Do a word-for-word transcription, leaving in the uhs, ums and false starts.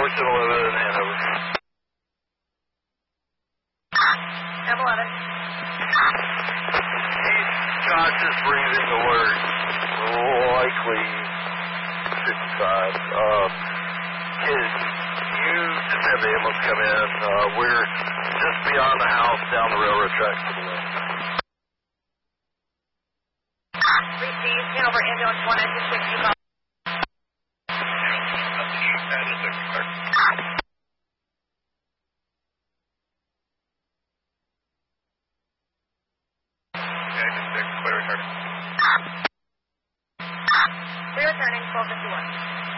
seven eleven and Hanover. seven eleven. Josh is breathing alert. Likely fifty-five. Uh, can you just have the ambulance come in? Uh, we're just beyond the house, down the railroad tracks to the left. Received. Hanover ambulance one nine two six. You call. Clear returning, twelve fifty-one.